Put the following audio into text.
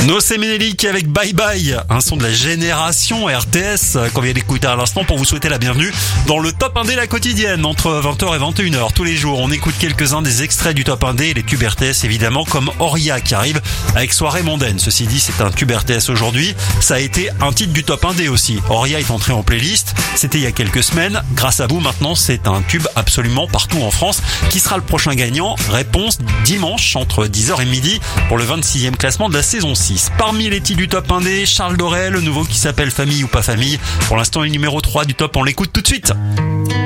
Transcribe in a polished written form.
No Menelik avec Bye Bye, un son de la génération RTS qu'on vient d'écouter à l'instant pour vous souhaiter la bienvenue dans le Top 1D la quotidienne entre 20h et 21h tous les jours. On écoute quelques-uns des extraits du Top 1D et les tubes RTS évidemment, comme Oria qui arrive avec Soirée mondaine. Ceci dit, c'est un tube RTS aujourd'hui, ça a été un titre du Top 1D aussi. Oria est entré en playlist, c'était il y a quelques semaines. Grâce à vous maintenant, c'est un tube absolument partout en France. Qui sera le prochain gagnant? Réponse dimanche entre 10h et midi pour le 26e classement de la saison 6. Parmi les titres du Top 1D, Charles Dorel, le nouveau qui s'appelle Famille ou pas famille. Pour l'instant, il est numéro 3 du top, on l'écoute tout de suite.